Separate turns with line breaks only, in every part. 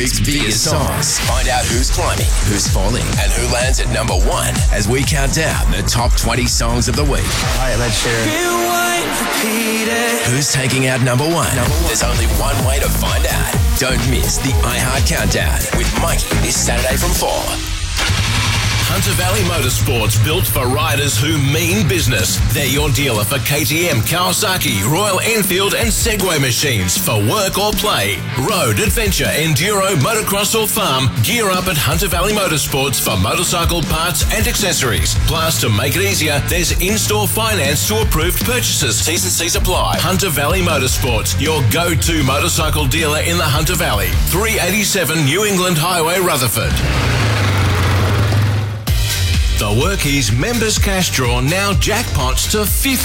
It's biggest songs. Find out who's climbing, who's falling, and who lands at number one as we count down the top 20 songs of the week.
All right, let's share it.
Who's taking out number one? There's only one way to find out. Don't miss the iHeart Countdown with Mikey this Saturday from 4. Hunter Valley Motorsports, built for riders who mean business. They're your dealer for KTM, Kawasaki, Royal Enfield and Segway machines for work or play. Road, adventure, enduro, motocross or farm, gear up at Hunter Valley Motorsports for motorcycle parts and accessories. Plus, to make it easier, there's in-store finance to approved purchases. T's and C's apply. Hunter Valley Motorsports, your go-to motorcycle dealer in the Hunter Valley. 387 New England Highway, Rutherford. The Workies Members Cash Draw now jackpots to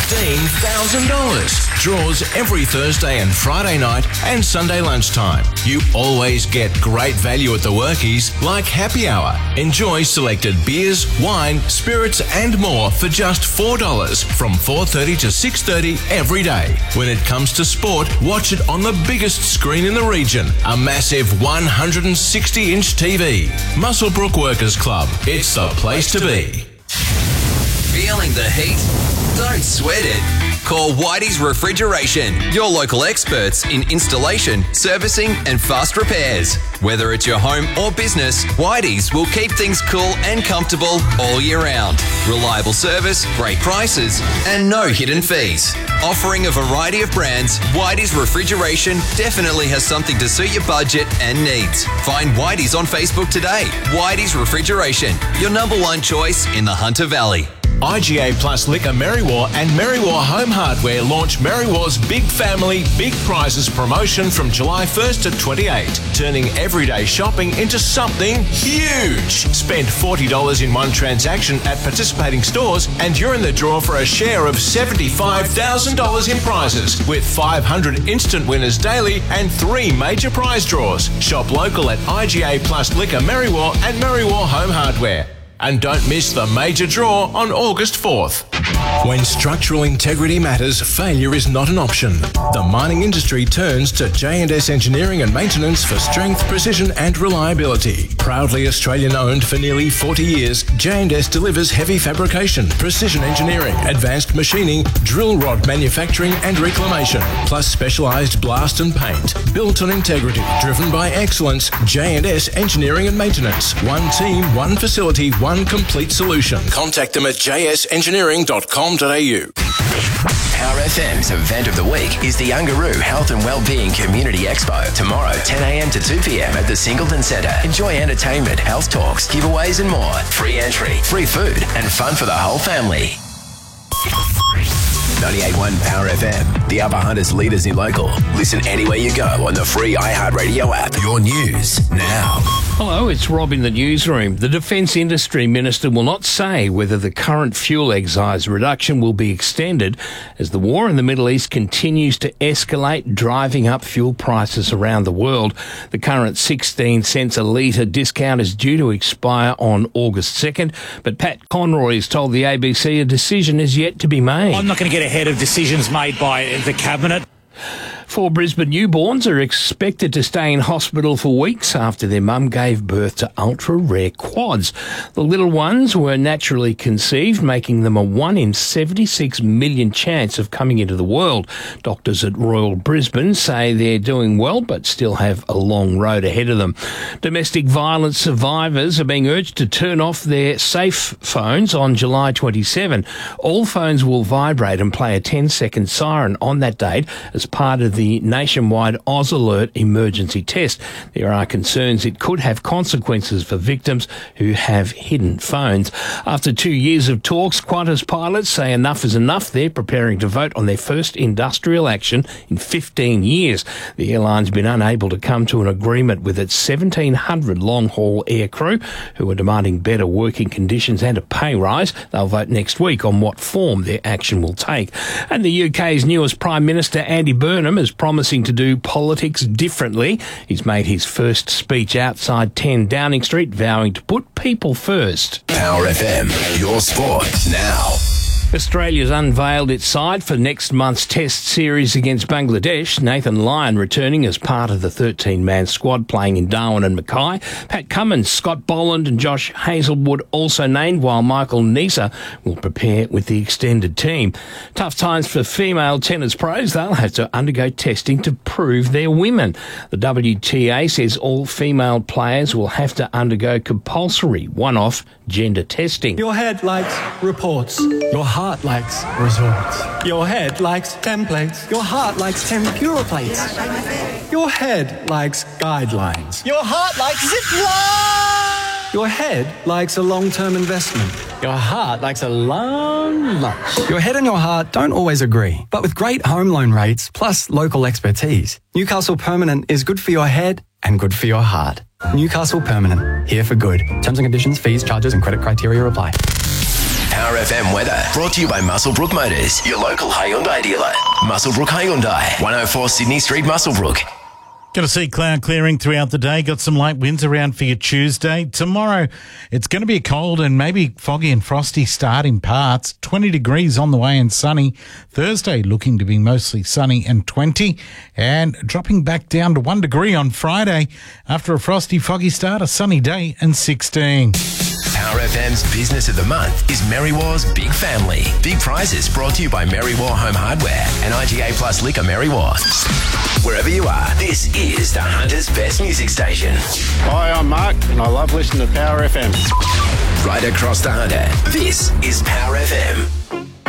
$15,000. Draws every Thursday and Friday night and Sunday lunchtime. You always get great value at the Workies, like happy hour. Enjoy selected beers, wine, spirits and more for just $4 from 4:30 to 6:30 every day. When it comes to sport, watch it on the biggest screen in the region, a massive 160-inch TV. Muswellbrook Workers Club. It's the place to be.
Feeling the heat? Don't sweat it. Call Whitey's Refrigeration, your local experts in installation, servicing and fast repairs. Whether it's your home or business, Whitey's will keep things cool and comfortable all year round. Reliable service, great prices and no hidden fees. Offering a variety of brands, Whitey's Refrigeration definitely has something to suit your budget and needs. Find Whitey's on Facebook today. Whitey's Refrigeration, your number one choice in the Hunter Valley.
IGA Plus Liquor Merriwa and Merriwa Home Hardware launch Merriwa's Big Family, Big Prizes promotion from July 1st to 28, turning everyday shopping into something huge. Spend $40 in one transaction at participating stores and you're in the draw for a share of $75,000 in prizes, with 500 instant winners daily and 3 major prize draws. Shop local at IGA Plus Liquor Merriwa and Merriwa Home Hardware. And don't miss the major draw on August 4th. When structural integrity matters, failure is not an option. The mining industry turns to J&S Engineering and Maintenance for strength, precision and reliability. Proudly Australian-owned for nearly 40 years, J&S delivers heavy fabrication, precision engineering, advanced machining, drill rod manufacturing and reclamation, plus specialised blast and paint. Built on integrity, driven by excellence, J&S Engineering and Maintenance. One team, one facility, one complete solution. Contact them at jsengineering.com.au. Power FM's event of the week is the Ungaroo Health and Wellbeing Community Expo. Tomorrow, 10 a.m. to 2 p.m. at the Singleton Centre. Enjoy entertainment, health talks, giveaways and more. Free entry, free food and fun for the whole family. 98.1 Power FM, the Upper Hunters leaders in local. Listen anywhere you go on the free iHeartRadio app. Your news now.
Hello, it's Rob in the newsroom. The Defence Industry Minister will not say whether the current fuel excise reduction will be extended as the war in the Middle East continues to escalate, driving up fuel prices around the world. The current 16 cents a litre discount is due to expire on August 2nd, but Pat Conroy has told the ABC a decision is yet to be made.
I'm not going to get ahead of decisions made by the Cabinet.
4 Brisbane newborns are expected to stay in hospital for weeks after their mum gave birth to ultra-rare quads. The little ones were naturally conceived, making them a 1 in 76 million chance of coming into the world. Doctors at Royal Brisbane say they're doing well, but still have a long road ahead of them. Domestic violence survivors are being urged to turn off their safe phones on July 27. All phones will vibrate and play a 10-second siren on that date as part of the nationwide Oz Alert emergency test. There are concerns it could have consequences for victims who have hidden phones. After 2 years of talks, Qantas pilots say enough is enough. They're preparing to vote on their first industrial action in 15 years. The airline's been unable to come to an agreement with its 1,700 long-haul air crew who are demanding better working conditions and a pay rise. They'll vote next week on what form their action will take. And the UK's newest Prime Minister, Andy Burnham, is promising to do politics differently. He's made his first speech outside 10 Downing Street, vowing to put people first.
Power FM, your sport now.
Australia's unveiled its side for next month's Test series against Bangladesh. Nathan Lyon returning as part of the 13-man squad playing in Darwin and Mackay. Pat Cummins, Scott Boland and Josh Hazelwood also named, while Michael Neser will prepare with the extended team. Tough times for female tennis pros. They'll have to undergo testing to prove they're women. The WTA says all female players will have to undergo compulsory one-off gender testing.
Your head likes reports. Your heart likes resorts. Your head likes templates. Your heart likes tempura plates. Your head likes guidelines. Your heart likes zip line. Your head likes a long-term investment. Your heart likes a long lunch. Your head and your heart don't always agree, but with great home loan rates plus local expertise, Newcastle Permanent is good for your head and good for your heart. Newcastle Permanent, here for good. Terms and conditions, fees, charges and credit criteria apply.
Power FM weather brought to you by Muswellbrook Motors, your local Hyundai dealer. Muswellbrook Hyundai, 104 Sydney Street, Muswellbrook.
Going to see cloud clearing throughout the day. Got some light winds around for your Tuesday. Tomorrow, it's going to be a cold and maybe foggy and frosty start in parts. 20 degrees on the way and sunny. Thursday looking to be mostly sunny and 20. And dropping back down to 1 degree on Friday. After a frosty, foggy start, a sunny day and 16.
Power FM's Business of the Month is Merrywar's Big Family. Big prizes brought to you by Merrywar Home Hardware and IGA Plus Liquor Merrywar. Wherever you are, this is the Hunter's Best Music Station.
Hi, I'm Mark and I love listening to Power FM.
Right across the Hunter, this is Power FM.